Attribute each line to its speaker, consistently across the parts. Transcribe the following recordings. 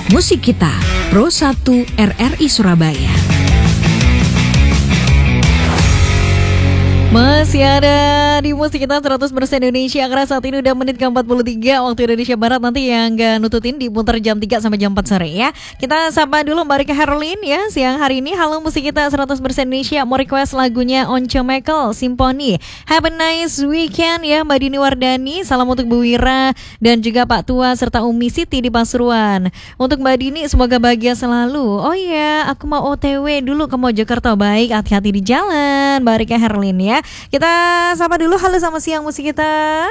Speaker 1: Musik Kita, Pro 1 RRI Surabaya. Masih ada di Musik Kita 100% Indonesia. Karena saat ini udah menit ke-43 waktu Indonesia Barat. Nanti yang gak nututin diputar jam 3 sampai jam 4 sore ya. Kita sapa dulu Mbak Rika Herlin ya siang hari ini. Halo Musik Kita 100% Indonesia. Mau request lagunya Once Michael Symphony. Have a nice weekend ya Mbak Dini Wardani. Salam untuk Bu Wira dan juga Pak Tua serta Umi Siti di Pasuruan. Untuk Mbak Dini semoga bahagia selalu. Oh iya, aku mau OTW dulu ke Mojokerto. Baik, hati-hati di jalan Mbak Rika Herlin ya. Kita sapa dulu. Halo, selamat siang Musik Kita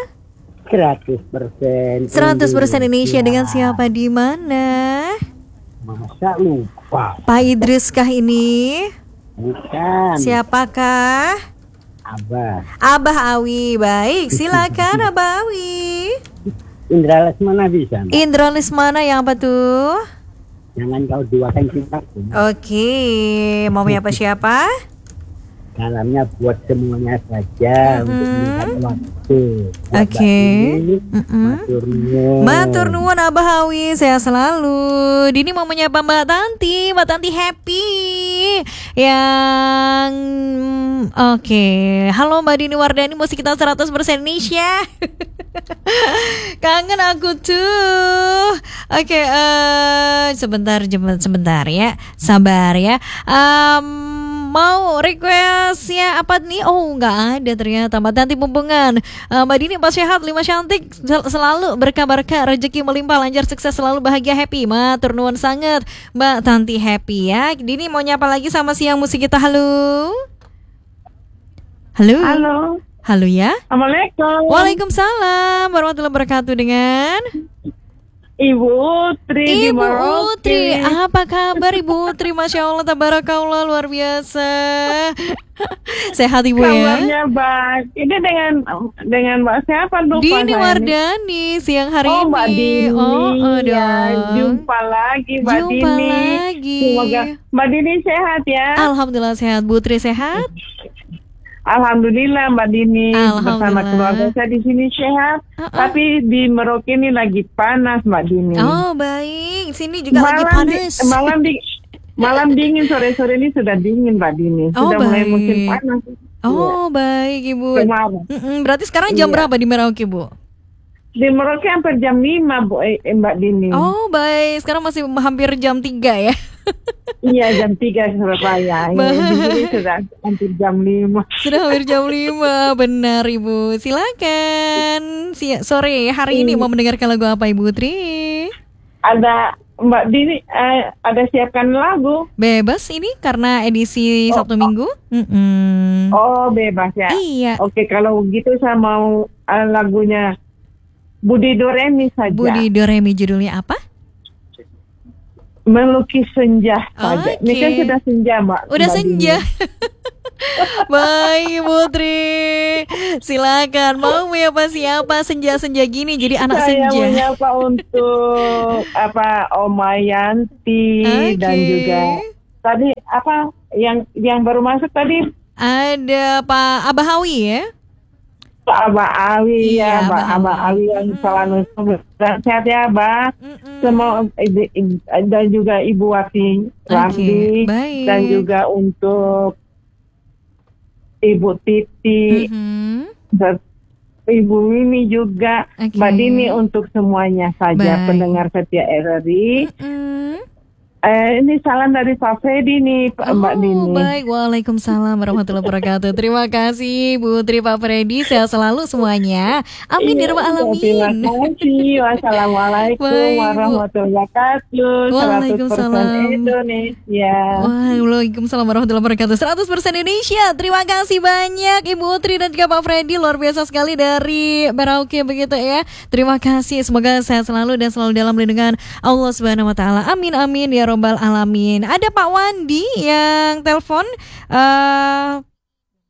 Speaker 2: 100%
Speaker 1: Indonesia. Dengan siapa di mana?
Speaker 2: Masa lupa
Speaker 1: Pak Idris kah ini?
Speaker 2: Bukan.
Speaker 1: Siapakah? Abah Awi. Baik, silakan Abah Awi.
Speaker 2: Indra Lesmana bisa Mbak?
Speaker 1: Indra Lesmana yang apa tuh?
Speaker 2: Jangan kau duakan cintaku.
Speaker 1: Oke, mau apa siapa?
Speaker 2: Salamnya buat semuanya saja untuk melihat waktu.
Speaker 1: Oke. Matur
Speaker 2: Matur
Speaker 1: nuwun Abah Awi, sehat selalu. Dini mau menyapa Mbak Tanti. Mbak Tanti happy yang oke. Halo Mbak Dini Wardani, Musik Kita 100% Indonesia. Kangen aku tuh. Oke, sebentar ya. Sabar ya. Mau requestnya apa nih? Oh nggak ada ternyata. Mbak Tanti Pumpungan. Mbak Dini pas sehat, 5 cantik selalu berkah-berkah, rezeki melimpah, lancar, sukses selalu, bahagia, happy. Matur nuwun sangat Mbak Tanti happy ya. Dini mau nyapa lagi sama siang Musik Kita. Halo ya.
Speaker 3: Assalamualaikum.
Speaker 1: Waalaikumsalam warahmatullahi wabarakatuh. Dengan
Speaker 3: Ibu Utri di Merauke.
Speaker 1: Utri, apa kabar Ibu Utri? Masya Allah, tabarakallah, luar biasa. Sehat Ibu ya?
Speaker 3: Kabarnya baik. Ini dengan Mbak siapa lupa
Speaker 1: Dini
Speaker 3: saya
Speaker 1: Wardani siang hari ini.
Speaker 3: Mbak Dini.
Speaker 1: Ya,
Speaker 3: jumpa lagi Mbak Dini. Semoga Mbak Dini sehat ya.
Speaker 1: Alhamdulillah sehat. Bu Utri sehat?
Speaker 3: Alhamdulillah Mbak Dini bersama keluarga saya di sini sehat. Tapi di Merauke ini lagi panas Mbak Dini.
Speaker 1: Oh baik, sini juga lagi panas.
Speaker 3: Malam dingin, sore-sore ini sudah dingin Mbak Dini. Sudah mulai musim panas.
Speaker 1: Oh baik Ibu.
Speaker 3: Kemarin.
Speaker 1: Berarti sekarang jam berapa di Merauke Bu?
Speaker 3: Di Merauke hampir jam 5 Bu, Mbak Dini.
Speaker 1: Oh baik, sekarang masih hampir jam 3 ya?
Speaker 3: Iya jam 3 Surabaya. Di sini sudah hampir jam 5.
Speaker 1: Sudah hampir jam 5, benar Ibu. Silakan. Sore hari ini mau mendengarkan lagu apa Ibu Tri?
Speaker 3: Ada Mbak Dini, ada siapkan lagu.
Speaker 1: Bebas ini karena edisi Sabtu Minggu.
Speaker 3: Oh bebas ya.
Speaker 1: Iya.
Speaker 3: Oke kalau gitu saya mau lagunya Budi Doremi saja.
Speaker 1: Budi Doremi, judulnya apa?
Speaker 3: Melukis senja saja. Ini kan sudah senja Mbak.
Speaker 1: Udah senja. Baik Putri, silakan. Mau menyapa siapa senja-senja gini jadi anak senja?
Speaker 3: Saya menyapa untuk Oma Yanti dan juga tadi yang baru masuk tadi
Speaker 1: ada Pak Abah Awi ya.
Speaker 3: Abah Awi ya, Abah Awi yang selalu sehat ya, Abah. Semua dan juga Ibu Wati Ramli dan juga untuk Ibu Titi, Ibu Mimi juga, Mbak Dini untuk semuanya saja pendengar setia RRI. Ini salam dari Pak Freddy nih Mbak Dini.
Speaker 1: Baik, waalaikumsalam warahmatullahi wabarakatuh. Terima kasih Bu Tri, Pak Freddy, sehat selalu semuanya. Amin ya rabbal alamin.
Speaker 3: Terima kasih. Wassalamualaikum warahmatullahi wabarakatuh.
Speaker 1: Waalaikumsalam.
Speaker 3: 100% Indonesia.
Speaker 1: Waalaikumsalam warahmatullahi wabarakatuh. 100% Indonesia. Terima kasih banyak Ibu Tri dan juga Pak Freddy, luar biasa sekali dari Merauke begitu ya. Terima kasih. Semoga sehat selalu dan selalu dalam lindungan Allah Subhanahu wa taala. Amin amin ya Robbal alamin. Ada Pak Wandi yang telepon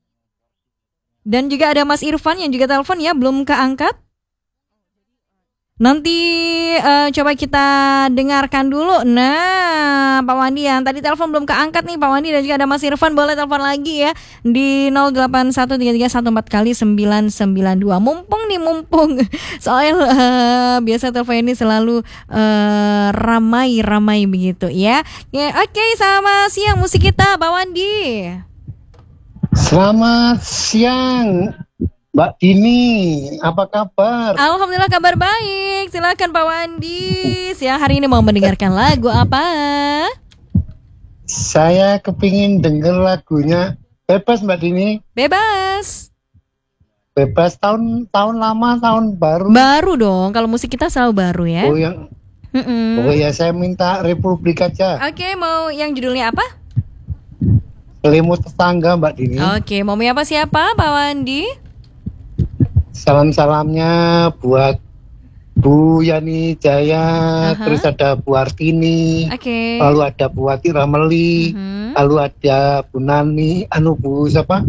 Speaker 1: dan juga ada Mas Irfan yang juga telepon ya, belum keangkat. Nanti coba kita dengarkan dulu. Nah, Pak Wandi yang tadi telepon belum keangkat nih Pak Wandi, dan juga ada Mas Irfan, boleh telepon lagi ya di 0813314992. Mumpung. Soalnya biasa telepon ini selalu ramai begitu ya. Oke, selamat siang musik kita Pak Wandi.
Speaker 4: Selamat siang Mbak Dini, apa kabar?
Speaker 1: Alhamdulillah kabar baik. Silakan Pak Wandi. Siang hari ini mau mendengarkan lagu apa?
Speaker 4: Saya kepingin denger lagunya Bebas Mbak Dini.
Speaker 1: Bebas
Speaker 4: Tahun lama, tahun baru.
Speaker 1: Baru dong. Kalau musik kita selalu baru ya.
Speaker 4: Oh ya, saya minta Republik aja.
Speaker 1: Oke, mau yang judulnya apa?
Speaker 4: Selimut Tetangga Mbak Dini.
Speaker 1: Oke, mau apa siapa Pak Wandi?
Speaker 4: Salam-salamnya buat Bu Yani Jaya, terus ada Bu Artini, lalu ada Bu Wati Rameli, lalu ada Bu Nani, Bu siapa?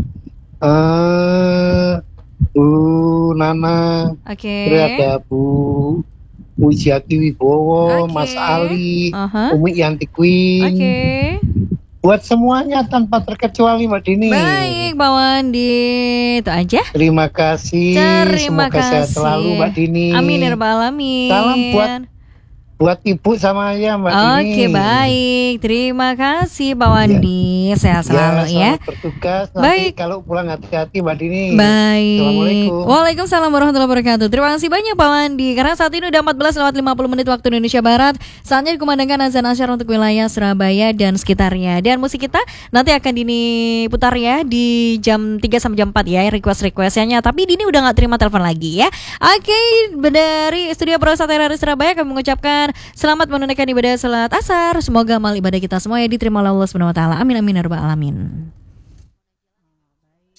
Speaker 4: Bu Nana, terus ada Bu Jati Wibowo, Mas Ali, Umi Yanti Queen. Buat semuanya tanpa terkecuali Mbak Dini.
Speaker 1: Baik Pak Wandi, itu aja.
Speaker 4: Terima kasih. Semoga sehat selalu Mbak Dini.
Speaker 1: Amin ya rabbal alamin.
Speaker 4: Salam buat ibu sama ayah Mbak Dini.
Speaker 1: Oke, baik. Terima kasih Pak Wandi. Sehat selalu ya.
Speaker 4: Selamat bertugas. Nanti
Speaker 1: baik.
Speaker 4: Kalau pulang hati-hati Mbak Dini.
Speaker 1: Baik.
Speaker 4: Assalamualaikum.
Speaker 1: Waalaikumsalam warahmatullahi wabarakatuh. Terima kasih banyak Pak Wandi. Karena saat ini udah 14:50 waktu Indonesia Barat. Saatnya dikumandangkan azan asyar untuk wilayah Surabaya dan sekitarnya. Dan musik kita nanti akan diputar ya di jam 3 sampai jam 4 ya, request-requestnya. Tapi Dini udah gak terima telepon lagi ya. Oke, dari Studio Pro Satellite dari Surabaya kami mengucapkan selamat menunaikan ibadah salat asar. Semoga amal ibadah kita semua ya diterima oleh Allah Subhanahu wa taala. Amin amin ya rabbal alamin.